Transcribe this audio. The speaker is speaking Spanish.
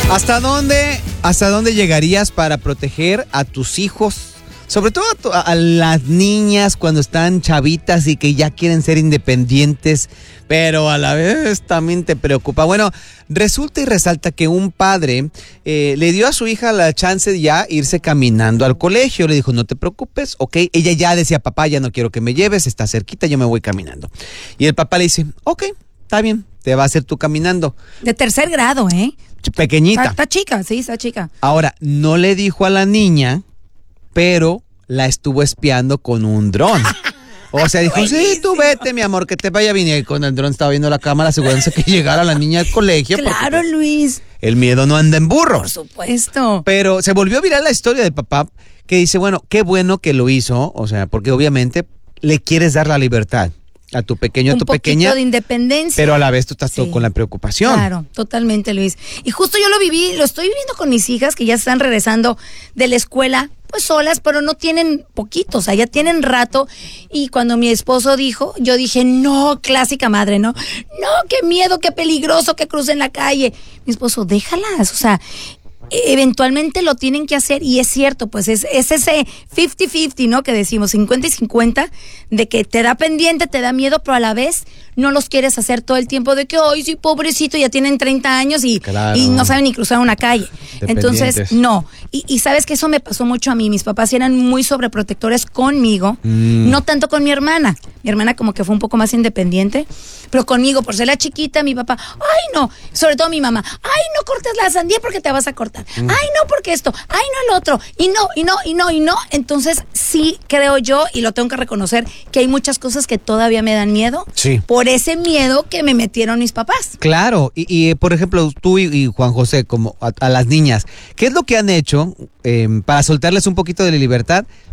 ¿Hasta dónde llegarías para proteger a tus hijos? Sobre todo a las niñas cuando están chavitas y que ya quieren ser independientes, pero a la vez también te preocupa. Bueno, resulta y resalta que un padre le dio a su hija la chance de ya irse caminando al colegio. Le dijo, no te preocupes, ok. Ella ya decía, papá, ya no quiero que me lleves, está cerquita, yo me voy caminando. Y el papá le dice, ok, está bien, te vas a hacer tú caminando. De tercer grado, ¿eh? Pequeñita. Está chica, sí, está chica. Ahora, no le dijo a la niña, pero la estuvo espiando con un dron. O sea, dijo, sí, tú vete, mi amor, que te vaya bien. Y con el dron estaba viendo la cámara, asegurándose que llegara la niña al colegio. Claro, porque, Luis. El miedo no anda en burro. Por supuesto. Pero se volvió viral la historia del papá, que dice, bueno, qué bueno que lo hizo, o sea, porque obviamente le quieres dar la libertad a tu pequeño, a tu pequeña. Un poquito de independencia. Pero a la vez tú estás todo con la preocupación. Claro, totalmente, Luis. Y justo yo lo estoy viviendo con mis hijas que ya están regresando de la escuela, pues solas, pero no tienen poquito, o sea, ya tienen rato. Y cuando mi esposo dijo, yo dije, no, clásica madre, no, qué miedo, qué peligroso que crucen la calle. Mi esposo, déjalas, o sea, eventualmente lo tienen que hacer y es cierto, pues es ese 50-50, ¿no? Que decimos 50 y 50, de que te da pendiente, te da miedo, pero a la vez no los quieres hacer todo el tiempo de que, ay, sí, pobrecito, ya tienen 30 años y no saben ni cruzar una calle. Entonces, no. Y sabes que eso me pasó mucho a mí. Mis papás eran muy sobreprotectores conmigo, no tanto con mi hermana. Mi hermana como que fue un poco más independiente, pero conmigo, por ser la chiquita, mi papá, ay, no, sobre todo mi mamá, ay, no cortes la sandía porque te vas a cortar. Ay, no, porque esto, ay, no, el otro, y no. Entonces, sí creo yo, y lo tengo que reconocer, que hay muchas cosas que todavía me dan miedo. Sí. Por ese miedo que me metieron mis papás. Claro, y por ejemplo, tú y Juan José, como a las niñas, ¿qué es lo que han hecho para soltarles un poquito de libertad,